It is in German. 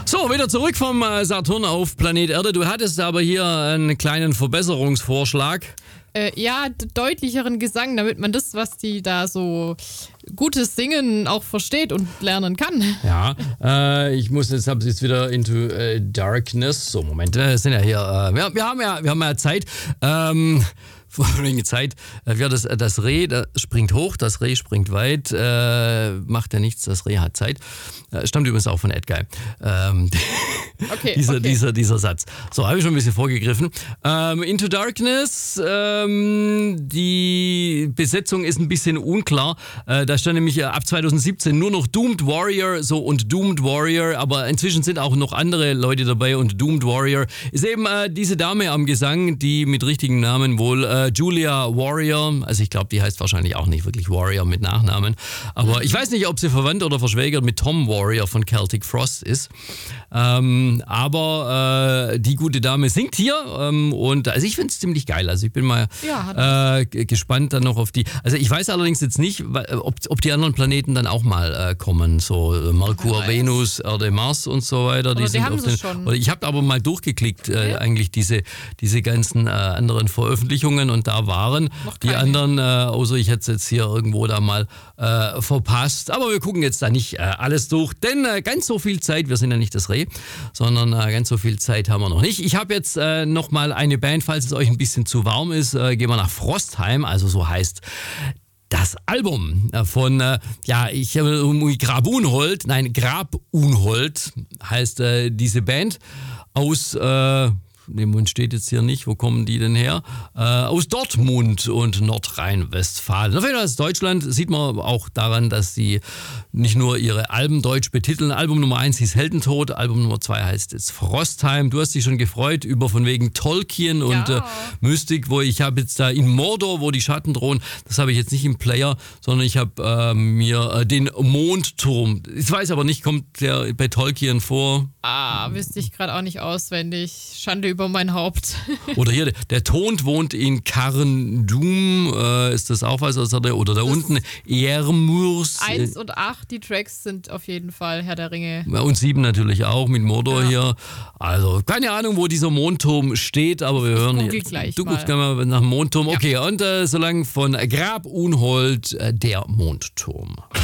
So, wieder zurück vom Saturn auf Planet Erde. Du hattest aber hier einen kleinen Verbesserungsvorschlag. Deutlicheren Gesang, damit man das, was die da so gutes Singen auch versteht und lernen kann. Ja, habe jetzt wieder Into Darkness. So, Moment, wir sind ja hier, wir haben ja Zeit. Wegen Zeit. Das Reh das springt hoch, das Reh springt weit, macht ja nichts, das Reh hat Zeit. Stammt übrigens auch von Edguy. Okay. Dieser Satz. So, habe ich schon ein bisschen vorgegriffen. Into Darkness, die Besetzung ist ein bisschen unklar. Da stand nämlich ab 2017 nur noch Doomed Warrior und Doomed Warrior, aber inzwischen sind auch noch andere Leute dabei und Doomed Warrior ist eben diese Dame am Gesang, die mit richtigen Namen wohl Julia Warrior, also ich glaube, die heißt wahrscheinlich auch nicht wirklich Warrior mit Nachnamen, aber ich weiß nicht, ob sie verwandt oder verschwägert mit Tom Warrior von Celtic Frost ist. Aber die gute Dame singt hier und also ich finde es ziemlich geil. Also ich bin mal gespannt dann noch auf die. Also ich weiß allerdings jetzt nicht, ob die anderen Planeten dann auch mal kommen. So Merkur, Venus, Erde, Mars und so weiter. Oder die sind haben sie schon. Ich habe aber mal durchgeklickt, eigentlich diese ganzen anderen Veröffentlichungen und da waren die anderen, außer ich hätte es jetzt hier irgendwo da mal verpasst. Aber wir gucken jetzt da nicht alles durch, denn ganz so viel Zeit, wir sind ja nicht das Reh, sondern ganz so viel Zeit haben wir noch nicht. Ich habe jetzt noch mal eine Band, falls es euch ein bisschen zu warm ist, gehen wir nach Frostheim, also so heißt das Album von, Grabunhold heißt diese Band aus... Dem Mund steht jetzt hier nicht, wo kommen die denn her? Aus Dortmund und Nordrhein-Westfalen. Auf jeden Fall aus Deutschland, sieht man auch daran, dass sie nicht nur ihre Alben deutsch betiteln. Album Nummer 1 hieß Heldentod, Album Nummer 2 heißt jetzt Frostheim. Du hast dich schon gefreut über von wegen Tolkien und Mystik, wo ich habe jetzt da in Mordor, wo die Schatten drohen, das habe ich jetzt nicht im Player, sondern ich habe mir den Mondturm, ich weiß aber nicht, kommt der bei Tolkien vor? Wüsste ich gerade auch nicht auswendig. Schande über mein Haupt. Oder hier, der Tod wohnt in Carndum, ist das auch was? Oder da unten, Ermurs. 1 und 8, die Tracks sind auf jeden Fall Herr der Ringe. Und 7 natürlich auch, mit Mordor hier. Also, keine Ahnung, wo dieser Mondturm steht, aber wir hören hier. Du guckst mal nach dem Mondturm. Okay, und solange von Grabunhold, der Mondturm.